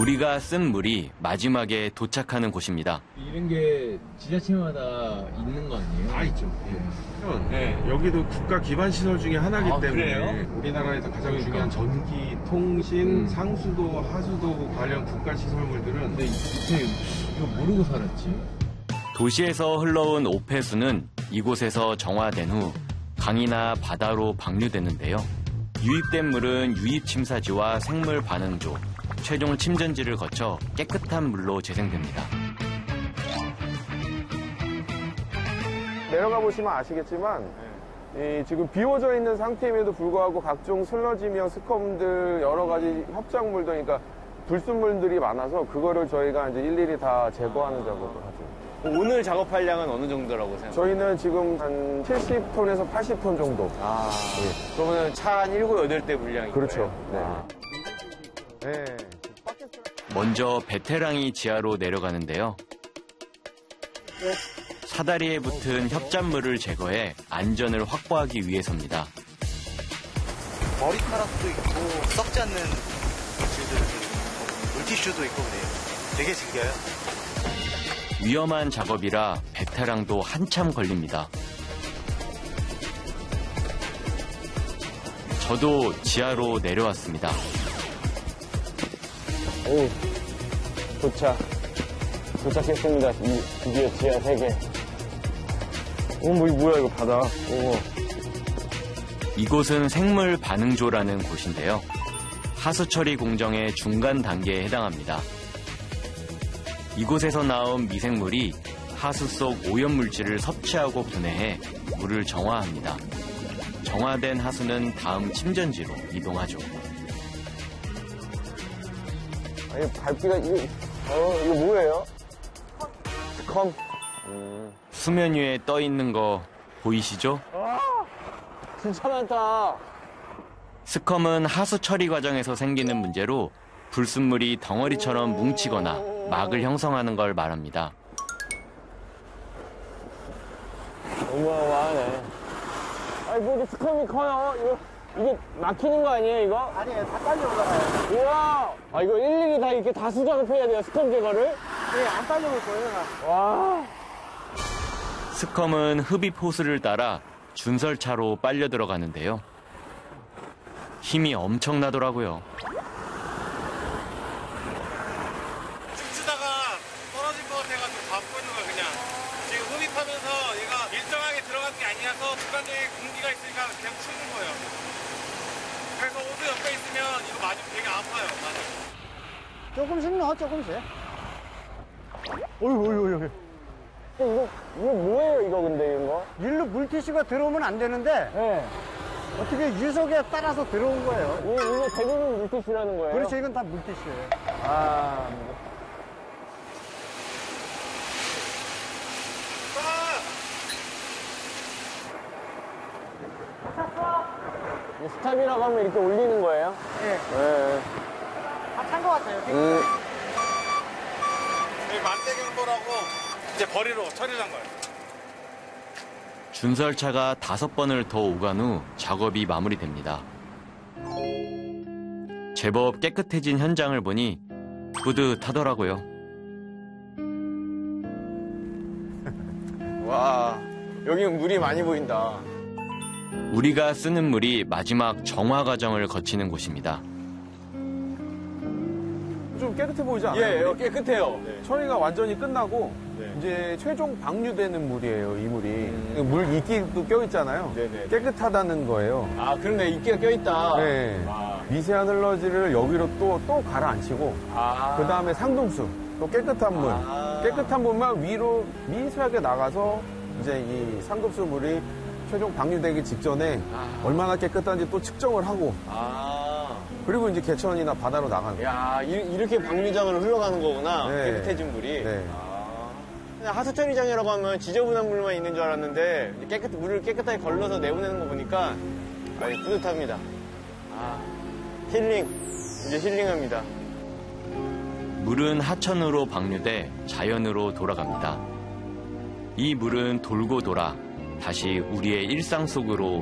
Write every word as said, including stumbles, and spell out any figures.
우리가 쓴 물이 마지막에 도착하는 곳입니다. 이런 게 지자체마다 있는 거 아니에요? 다 있죠. 예. 네. 여기도 국가 기반 시설 중에 하나이기 아, 때문에 그래요? 우리나라에서 가장 중요한 전기, 통신, 음. 상수도, 하수도 관련 국가 시설물들은 근데 이렇게 이거 모르고 살았지? 도시에서 흘러온 오폐수는 이곳에서 정화된 후 강이나 바다로 방류되는데요. 유입된 물은 유입침사지와 생물 반응조, 최종 침전지를 거쳐 깨끗한 물로 재생됩니다. 내려가 보시면 아시겠지만 이 지금 비워져 있는 상태임에도 불구하고 각종 슬러지며 스컴들 여러 가지 협작물들, 그러니까 불순물들이 많아서 그거를 저희가 이제 일일이 다 제거하는 작업을 하죠. 오늘 작업할 양은 어느 정도라고 생각해요? 저희는 지금 한 칠십 톤에서 팔십 톤 정도. 아, 네. 그러면 차 한 일곱, 여덟 대 분량인 그렇죠. 거예요? 네. 네. 먼저 베테랑이 지하로 내려가는데요. 사다리에 붙은 협잡물을 제거해 안전을 확보하기 위해서입니다. 머리카락도 있고 썩지 않는 물질들도 있고 물티슈도 있고 그래요. 되게 즐겨요. 위험한 작업이라 베테랑도 한참 걸립니다. 저도 지하로 내려왔습니다. 오, 도착. 도착했습니다. 이, 드디어 지하 세 개. 오, 뭐, 뭐야, 이거 바다. 오. 이곳은 생물 반응조라는 곳인데요. 하수 처리 공정의 중간 단계에 해당합니다. 이곳에서 나온 미생물이 하수 속 오염물질을 섭취하고 분해해 물을 정화합니다. 정화된 하수는 다음 침전지로 이동하죠. 아니, 밟기가, 이거, 어, 이거 뭐예요? 스컴. 음. 수면 위에 떠 있는 거 보이시죠? 진짜 많다. 스컴은 하수 처리 과정에서 생기는 문제로 불순물이 덩어리처럼 뭉치거나 막을 형성하는 걸 말합니다. 어마어마하네. 아니, 뭐, 이렇게 스컴이 커요? 이거, 이게 막히는 거 아니에요, 이거? 아니에요. 다 빨리 올라가요. 우와! 아, 이거 일일이 다 이렇게 다 수작업해야 돼요, 스컴 제거를? 네, 안 빨려올 거예요. 와. 스컴은 흡입 호스를 따라 준설차로 빨려 들어가는데요. 힘이 엄청나더라고요. 쓰다가 떨어질 것 같아가지고 밟고 있는 거야, 그냥. 지금 흡입하면서 얘가 일정하게 들어간 게 아니라서 주관적인 공기가 있으니까 그냥 추는 거예요. 그래서 호수 옆에 있으면 이거 맞으면 되게 아파요, 많이. 조금씩 넣어, 조금씩. 어이구, 어이구, 어이구. 이거, 이거 뭐예요, 이거 근데, 이거? 일로 물티슈가 들어오면 안 되는데 네. 어떻게 유속에 따라서 들어온 거예요. 이거, 이거 대부분 물티슈라는 거예요? 그렇죠, 이건 다 물티슈예요. 아. 이 스탑이라고 하면 이렇게 올리는 거예요? 예. 네. 다 찬 것 같아요. 음. 여기 만대경보라고 이제 버리러 처리를 한 거예요. 준설차가 다섯 번을 더 오간 후 작업이 마무리됩니다. 제법 깨끗해진 현장을 보니 뿌듯하더라고요. 와, 여기는 물이 많이 보인다. 우리가 쓰는 물이 마지막 정화 과정을 거치는 곳입니다. 좀 깨끗해 보이지 않아요? 예, 여기 깨끗해요. 처리가 완전히 끝나고 네. 이제 최종 방류되는 물이에요, 이 물이. 물 이끼도 껴있잖아요. 네네. 깨끗하다는 거예요. 아, 그러네. 이끼가 껴있다. 네. 아. 미세한 흘러지를 여기로 또, 또 가라앉히고, 아. 그 다음에 상동수, 또 깨끗한 물. 아. 깨끗한 물만 위로 미세하게 나가서 이제 이 상급수 물이 최종 방류되기 직전에 아. 얼마나 깨끗한지 또 측정을 하고, 아. 그리고 이제 개천이나 바다로 나가는 거예요. 야, 이- 이렇게 방류장으로 흘러가는 거구나. 네. 깨끗해진 물이. 네. 아. 그냥 하수처리장이라고 하면 지저분한 물만 있는 줄 알았는데 깨끗 물을 깨끗하게 걸러서 내보내는 거 보니까 아주 뿌듯합니다. 아, 힐링. 이제 힐링합니다. 물은 하천으로 방류돼 자연으로 돌아갑니다. 이 물은 돌고 돌아 다시 우리의 일상 속으로